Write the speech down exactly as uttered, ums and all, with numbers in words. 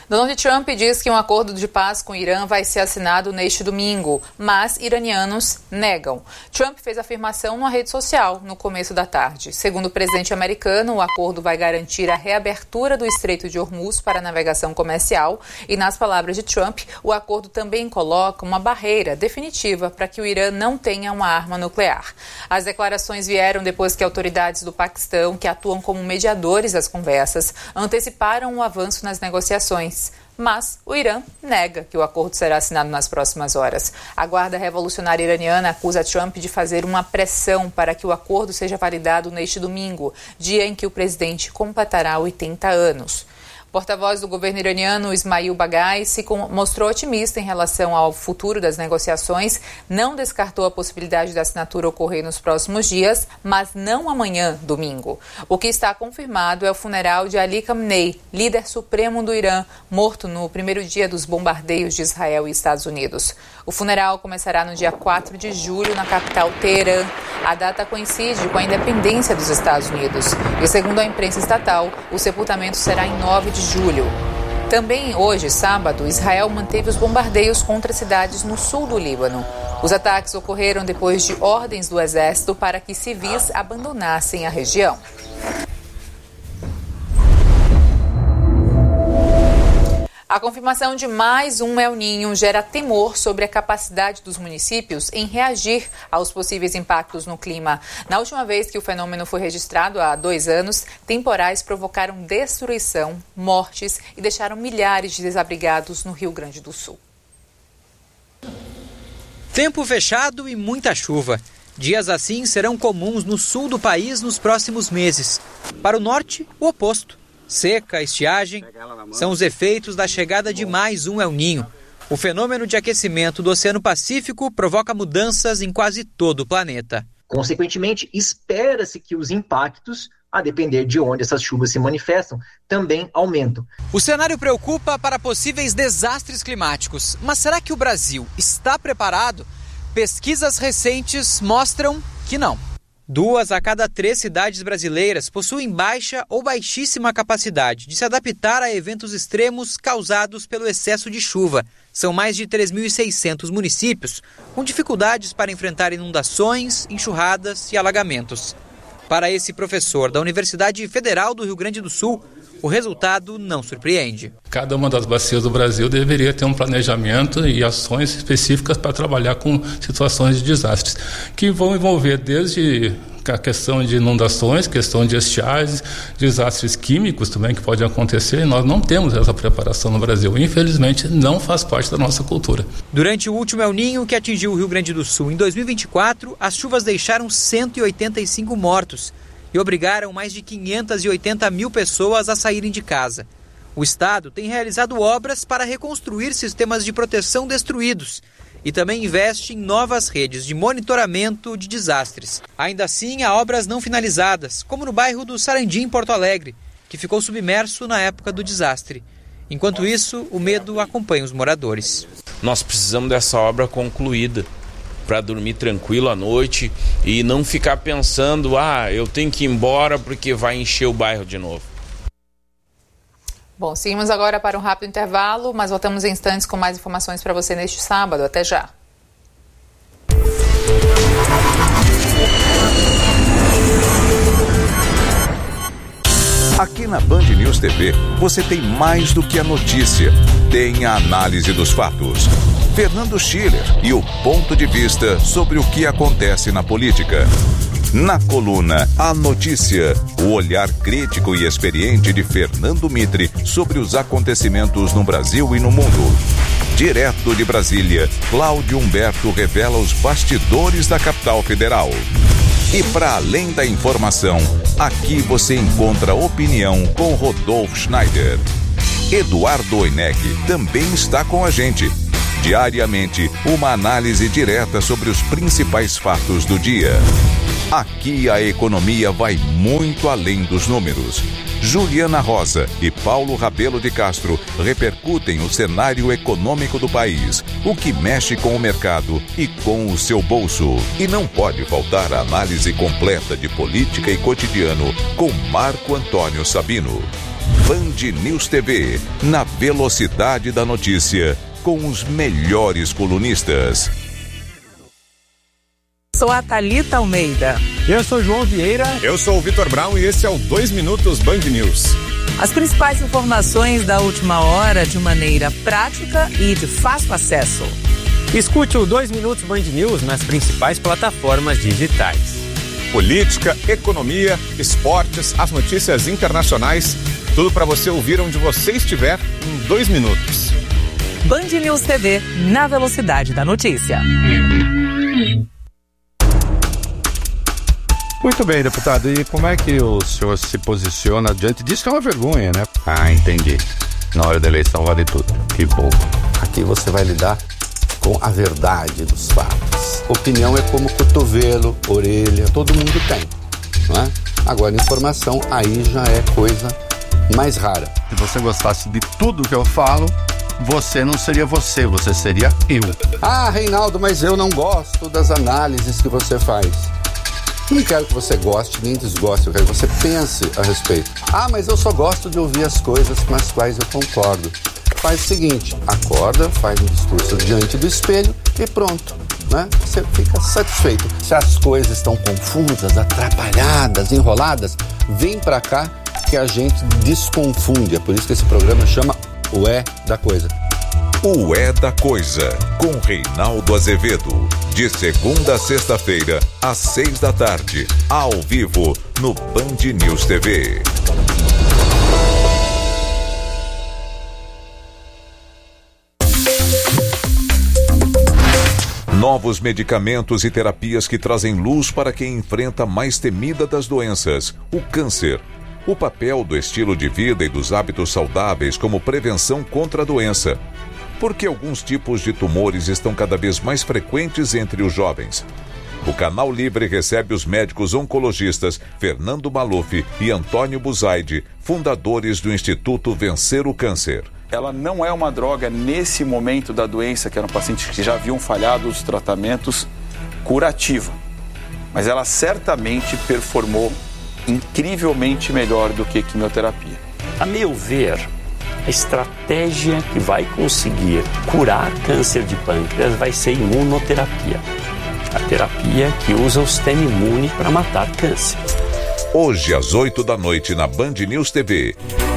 Donald Trump diz que um acordo de paz com o Irã vai ser assinado neste domingo, mas iranianos negam. Trump fez a afirmação numa rede social no começo da tarde. Segundo o presidente americano, o acordo vai garantir a reabertura do Estreito de Hormuz para a navegação comercial e, nas palavras de Trump, o acordo também coloca uma barreira definitiva para que o Irã não tenha uma arma nuclear. As declarações vieram depois que autoridades do Paquistão, que atuam como mediadores das conversas, anteciparam o avanço nas negociações. Mas o Irã nega que o acordo será assinado nas próximas horas. A Guarda Revolucionária Iraniana acusa Trump de fazer uma pressão para que o acordo seja validado neste domingo, dia em que o presidente completará oitenta anos. O porta-voz do governo iraniano, Ismail Baghai, se mostrou otimista em relação ao futuro das negociações, não descartou a possibilidade da assinatura ocorrer nos próximos dias, mas não amanhã, domingo. O que está confirmado é o funeral de Ali Khamenei, líder supremo do Irã, morto no primeiro dia dos bombardeios de Israel e Estados Unidos. O funeral começará no dia quatro de julho, na capital Teherã. A data coincide com a independência dos Estados Unidos. E, segundo a imprensa estatal, o sepultamento será em nove de julho. Também hoje, sábado, Israel manteve os bombardeios contra cidades no sul do Líbano. Os ataques ocorreram depois de ordens do exército para que civis abandonassem a região. A confirmação de mais um El Niño gera temor sobre a capacidade dos municípios em reagir aos possíveis impactos no clima. Na última vez que o fenômeno foi registrado, há dois anos, temporais provocaram destruição, mortes e deixaram milhares de desabrigados no Rio Grande do Sul. Tempo fechado e muita chuva. Dias assim serão comuns no sul do país nos próximos meses. Para o norte, o oposto. Seca, estiagem, são os efeitos da chegada de mais um El Niño. O fenômeno de aquecimento do Oceano Pacífico provoca mudanças em quase todo o planeta. Consequentemente, espera-se que os impactos, a depender de onde essas chuvas se manifestam, também aumentam. O cenário preocupa para possíveis desastres climáticos. Mas será que o Brasil está preparado? Pesquisas recentes mostram que não. Duas a cada três cidades brasileiras possuem baixa ou baixíssima capacidade de se adaptar a eventos extremos causados pelo excesso de chuva. São mais de três mil e seiscentos municípios com dificuldades para enfrentar inundações, enxurradas e alagamentos. Para esse professor da Universidade Federal do Rio Grande do Sul, o resultado não surpreende. Cada uma das bacias do Brasil deveria ter um planejamento e ações específicas para trabalhar com situações de desastres, que vão envolver desde a questão de inundações, questão de estiagens, desastres químicos também que podem acontecer, e nós não temos essa preparação no Brasil. Infelizmente, não faz parte da nossa cultura. Durante o último El Niño, que atingiu o Rio Grande do Sul em dois mil e vinte e quatro, as chuvas deixaram cento e oitenta e cinco mortos e obrigaram mais de quinhentas e oitenta mil pessoas a saírem de casa. O Estado tem realizado obras para reconstruir sistemas de proteção destruídos e também investe em novas redes de monitoramento de desastres. Ainda assim, há obras não finalizadas, como no bairro do Sarandi, em Porto Alegre, que ficou submerso na época do desastre. Enquanto isso, o medo acompanha os moradores. Nós precisamos dessa obra concluída para dormir tranquilo à noite e não ficar pensando, ah, eu tenho que ir embora porque vai encher o bairro de novo. Bom, seguimos agora para um rápido intervalo, mas voltamos em instantes com mais informações para você neste sábado. Até já. Aqui na Band News T V, você tem mais do que a notícia. Tem a análise dos fatos. Fernando Schiller e o ponto de vista sobre o que acontece na política. Na coluna A Notícia, o olhar crítico e experiente de Fernando Mitre sobre os acontecimentos no Brasil e no mundo. Direto de Brasília, Cláudio Humberto revela os bastidores da capital federal. E para além da informação, aqui você encontra opinião com Rodolfo Schneider. Eduardo Oineg também está com a gente. Diariamente, uma análise direta sobre os principais fatos do dia. Aqui a economia vai muito além dos números. Juliana Rosa e Paulo Rabelo de Castro repercutem o cenário econômico do país, o que mexe com o mercado e com o seu bolso. E não pode faltar a análise completa de política e cotidiano com Marco Antônio Sabino. Band News T V, na velocidade da notícia, com os melhores colunistas. Sou a Thalita Almeida. Eu sou João Vieira. Eu sou o Vitor Brown e esse é o dois Minutos Band News. As principais informações da última hora de maneira prática e de fácil acesso. Escute o dois Minutos Band News nas principais plataformas digitais. Política, economia, esportes, as notícias internacionais, tudo para você ouvir onde você estiver em dois minutos. Band News T V, na velocidade da notícia. Muito bem, deputado. E como é que o senhor se posiciona diante disso? Que é uma vergonha, né? Ah, entendi. Na hora da eleição vale tudo. Que bom. Aqui você vai lidar com a verdade dos fatos. Opinião é como cotovelo, orelha, todo mundo tem, não é? Agora, informação aí já é coisa mais rara. Se você gostasse de tudo que eu falo, você não seria você, você seria eu. Ah, Reinaldo, mas eu não gosto das análises que você faz. Não quero que você goste nem desgoste, eu quero que você pense a respeito. Ah, mas eu só gosto de ouvir as coisas com as quais eu concordo. Faz o seguinte, acorda, faz um discurso diante do espelho e pronto, né? Você fica satisfeito. Se as coisas estão confusas, atrapalhadas, enroladas, vem pra cá que a gente desconfunde. É por isso que esse programa chama O É da Coisa. O É da Coisa, com Reinaldo Azevedo. De segunda a sexta-feira, às seis da tarde, ao vivo, no Band News T V. Novos medicamentos e terapias que trazem luz para quem enfrenta a mais temida das doenças, o câncer. O papel do estilo de vida e dos hábitos saudáveis como prevenção contra a doença. Porque alguns tipos de tumores estão cada vez mais frequentes entre os jovens. O Canal Livre recebe os médicos oncologistas Fernando Maluf e Antônio Buzaide, fundadores do Instituto Vencer o Câncer. Ela não é uma droga nesse momento da doença, que eram pacientes que já haviam falhado os tratamentos, curativa. Mas ela certamente performou incrivelmente melhor do que quimioterapia. A meu ver, a estratégia que vai conseguir curar câncer de pâncreas vai ser imunoterapia. A terapia que usa o sistema imune para matar câncer. Hoje, às oito da noite, na Band News T V.